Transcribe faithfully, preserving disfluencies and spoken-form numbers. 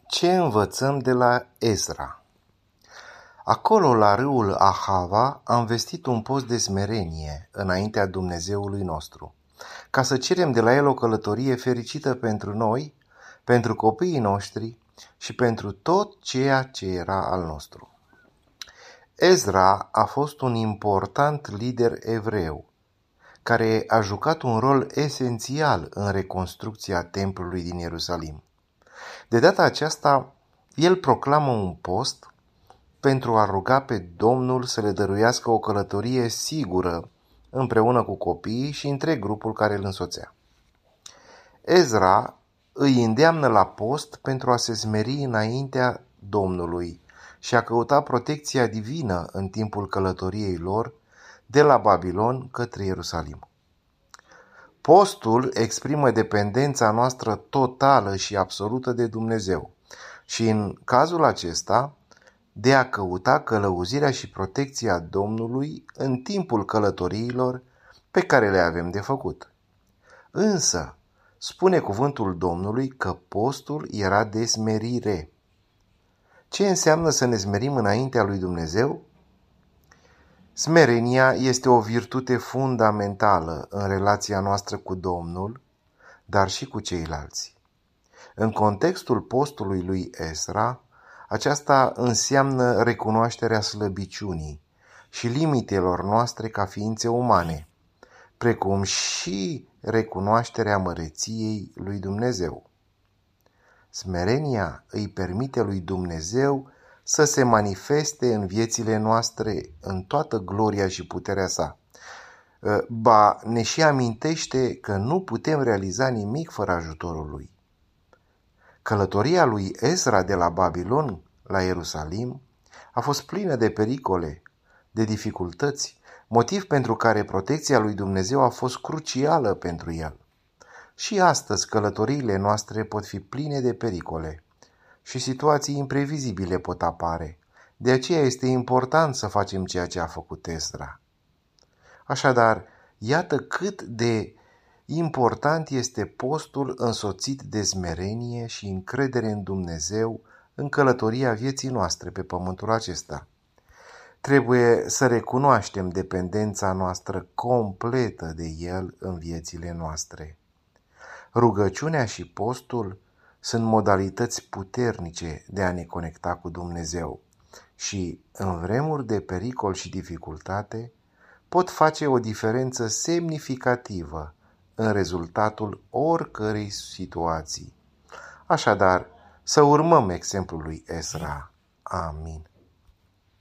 Ce învățăm de la Ezra? Acolo, la râul Ahava, am vestit un post de smerenie înaintea Dumnezeului nostru, ca să cerem de la el o călătorie fericită pentru noi, pentru copiii noștri și pentru tot ceea ce era al nostru. Ezra a fost un important lider evreu, care a jucat un rol esențial în reconstrucția templului din Ierusalim. De data aceasta, el proclamă un post pentru a ruga pe Domnul să le dăruiască o călătorie sigură împreună cu copiii și întreg grupul care îl însoțea. Ezra îi îndeamnă la post pentru a se smeri înaintea Domnului și a căuta protecția divină în timpul călătoriei lor de la Babilon către Ierusalim. Postul exprimă dependența noastră totală și absolută de Dumnezeu și în cazul acesta de a căuta călăuzirea și protecția Domnului în timpul călătoriilor pe care le avem de făcut. Însă, spune cuvântul Domnului că postul era de smerire. Ce înseamnă să ne smerim înaintea lui Dumnezeu? Smerenia este o virtute fundamentală în relația noastră cu Domnul, dar și cu ceilalți. În contextul postului lui Ezra, aceasta înseamnă recunoașterea slăbiciunii și limitelor noastre ca ființe umane, precum și recunoașterea măreției lui Dumnezeu. Smerenia îi permite lui Dumnezeu să se manifeste în viețile noastre în toată gloria și puterea sa. Ba, ne și amintește că nu putem realiza nimic fără ajutorul lui. Călătoria lui Ezra de la Babilon la Ierusalim a fost plină de pericole, de dificultăți, motiv pentru care protecția lui Dumnezeu a fost crucială pentru el. Și astăzi călătoriile noastre pot fi pline de pericole și situații imprevizibile pot apare. De aceea este important să facem ceea ce a făcut Ezra. Așadar, iată cât de important este postul însoțit de smerenie și încredere în Dumnezeu în călătoria vieții noastre pe pământul acesta. Trebuie să recunoaștem dependența noastră completă de El în viețile noastre. Rugăciunea și postul sunt modalități puternice de a ne conecta cu Dumnezeu și, în vremuri de pericol și dificultate, pot face o diferență semnificativă în rezultatul oricărei situații. Așadar, să urmăm exemplul lui Ezra. Amin.